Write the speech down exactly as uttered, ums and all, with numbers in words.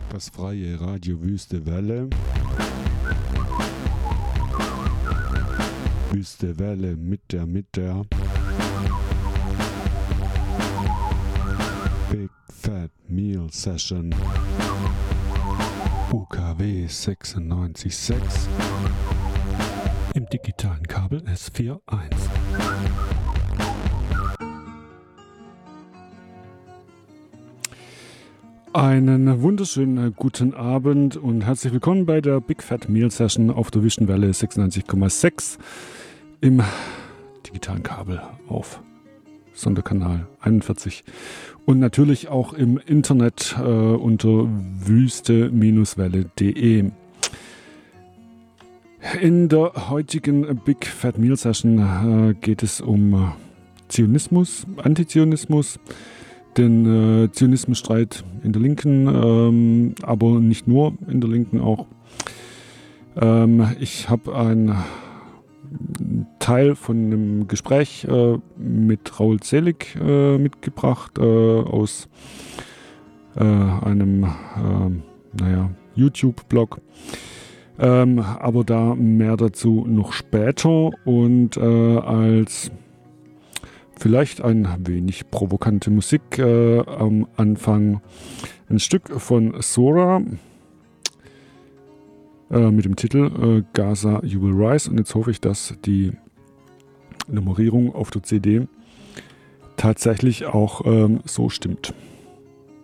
Das freie Radio Wüste Welle. Wüste Welle mit der, mit der Big Fat Meal Session. U K W sechsundneunzig Komma sechs im digitalen Kabel S vier eins. Einen wunderschönen guten Abend und herzlich willkommen bei der Big Fat Meal Session auf der Wüstenwelle sechsundneunzig Komma sechs im digitalen Kabel auf Sonderkanal einundvierzig und natürlich auch im Internet äh, unter wüste Welle punkt de. In der heutigen Big Fat Meal Session äh, geht es um Zionismus, Antizionismus, den äh, Zionismusstreit in der Linken, ähm, aber nicht nur in der Linken auch. Ähm, ich habe einen Teil von einem Gespräch äh, mit Raul Selig äh, mitgebracht äh, aus äh, einem äh, naja, YouTube-Blog. Ähm, aber da mehr dazu noch später und äh, als vielleicht ein wenig provokante Musik äh, am Anfang ein Stück von Sora äh, mit dem Titel äh, Gaza You Will Rise, und jetzt hoffe ich, dass die Nummerierung auf der C D tatsächlich auch ähm, so stimmt.